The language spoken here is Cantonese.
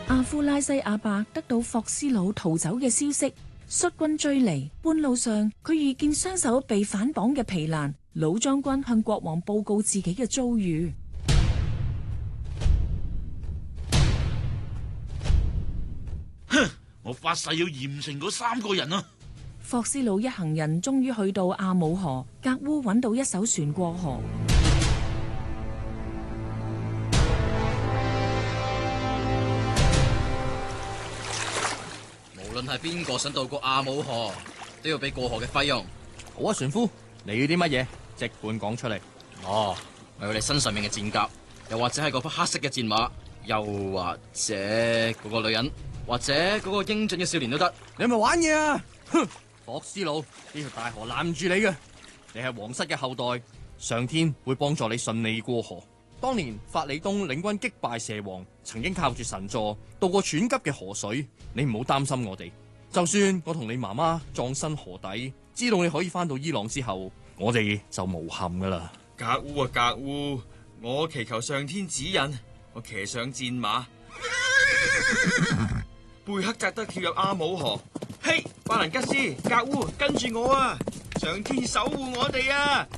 阿夫拉西亞伯得到霍斯魯逃走嘅消息，率軍追嚟。半路上，佢遇見雙手被反綁嘅皮蘭。老將軍向國王報告自己嘅遭遇。 哼！我發誓要嚴懲嗰3個人啊！ 霍斯魯一行人終於去到阿姆河，格烏揾到一艘船過河。 無論係邊個想渡過阿姆河，都要俾過河嘅費用。 好啊，船夫，你要啲乜嘢？即管講出嚟。 哦，咪佢哋身上面嘅戰甲，又或者係嗰匹黑色嘅戰馬，又或者嗰個女人，或者嗰個英俊嘅少年都得。 你係咪玩嘢啊？哼！霍斯魯，呢條大河攔住你嘅，你係皇室嘅後代，上天會幫助你順利過河。當年法里東領軍擊敗蛇王，曾經靠住神助渡過湍急嘅河水。你唔好擔心我哋，就算我同你媽媽葬身河底，知道你可以翻到伊朗之後，我哋就無憾噶啦。 格烏啊格烏，我祈求上天指引，我騎上戰馬，貝克扎德跳入阿姆河。嘿，巴蘭吉斯，格烏，跟住我啊！上天守護我哋啊！